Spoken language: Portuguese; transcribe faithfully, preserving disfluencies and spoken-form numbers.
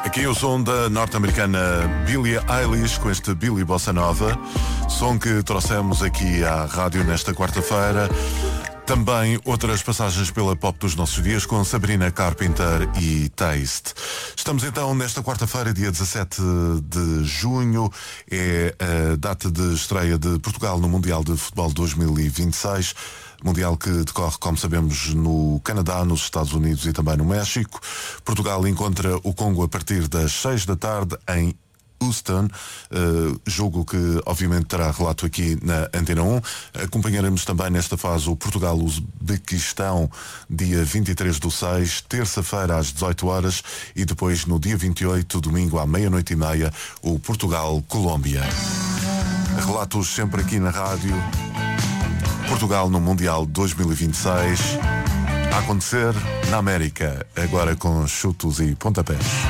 Aqui o som da norte-americana Billie Eilish com este Billy Bossa Nova, som que trouxemos aqui à rádio nesta quarta-feira. Também outras passagens pela pop dos nossos dias com Sabrina Carpenter e Taste. Estamos então nesta quarta-feira, dia dezassete de junho, é a data de estreia de Portugal no Mundial de Futebol dois mil e vinte e seis. Mundial que decorre, como sabemos, no Canadá, nos Estados Unidos e também no México. Portugal encontra o Congo a partir das seis da tarde em Houston, uh, jogo que obviamente terá relato aqui na Antena um. Acompanharemos também nesta fase o Portugal-Uzbequistão, dia vinte e três do seis, terça-feira às dezoito horas, e depois no dia vinte e oito, domingo à meia-noite e meia, o Portugal-Colômbia. Relatos sempre aqui na rádio. Portugal no Mundial dois mil e vinte e seis a acontecer na América, agora com chutos e pontapés.